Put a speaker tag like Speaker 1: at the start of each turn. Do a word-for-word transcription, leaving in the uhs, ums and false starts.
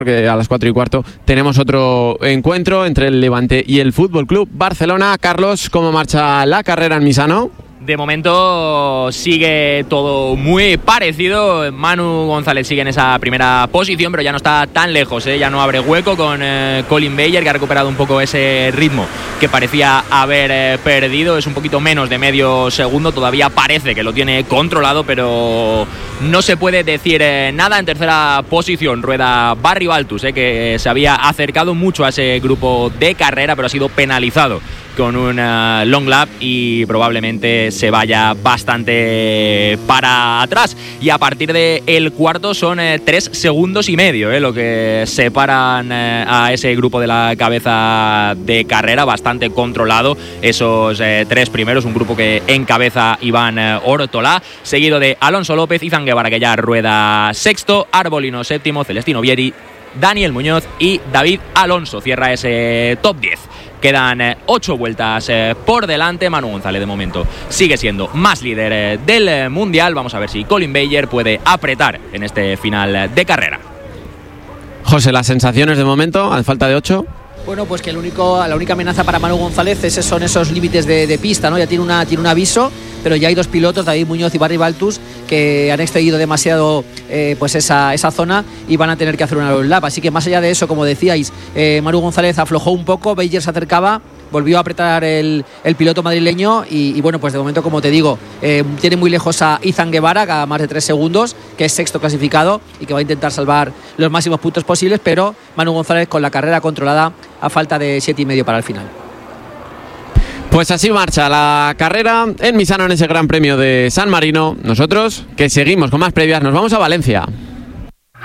Speaker 1: porque a las cuatro y cuarto tenemos otro encuentro entre el Levante y el F C Barcelona. Carlos, ¿cómo marcha la carrera en Misano?
Speaker 2: De momento sigue todo muy parecido. Manu González sigue en esa primera posición, pero ya no está tan lejos, ¿eh? Ya no abre hueco con eh, Colin Bayer, que ha recuperado un poco ese ritmo que parecía haber eh, perdido. Es un poquito menos de medio segundo, todavía parece que lo tiene controlado, pero no se puede decir eh, nada. En tercera posición rueda Barry Baltus, eh, que se había acercado mucho a ese grupo de carrera, pero ha sido penalizado con un uh, long lap y probablemente se vaya bastante para atrás. Y a partir del cuarto son eh, tres segundos y medio eh, lo que separan eh, a ese grupo de la cabeza de carrera, bastante controlado esos eh, tres primeros, un grupo que encabeza Iván eh, Ortolá, seguido de Alonso López, Izan Guevara, que ya rueda sexto, Arbolino séptimo, Celestino Vieri, Daniel Muñoz y David Alonso cierra ese top diez. Quedan eh, ocho vueltas eh, por delante. Manu González de momento sigue siendo más líder eh, del eh, Mundial. Vamos a ver si Colin Bayer puede apretar en este final de carrera.
Speaker 1: José, las sensaciones de momento, a falta de ocho.
Speaker 3: Bueno, pues que el único, la única amenaza para Manu González es, son esos límites de, de pista, ¿no? Ya tiene, una, tiene un aviso, pero ya hay dos pilotos, David Muñoz y Barry Baltus, que han excedido demasiado eh, pues esa, esa zona y van a tener que hacer una lap. Así que más allá de eso, como decíais, eh, Manu González aflojó un poco, Bayer se acercaba, volvió a apretar el, el piloto madrileño y, y bueno, pues de momento, como te digo, eh, tiene muy lejos a Izan Guevara, a más de tres segundos, que es sexto clasificado y que va a intentar salvar los máximos puntos posibles, pero Manu González con la carrera controlada a falta de siete y medio para el final.
Speaker 1: Pues así marcha la carrera en Misano, en ese Gran Premio de San Marino. Nosotros, que seguimos con más previas, nos vamos a Valencia.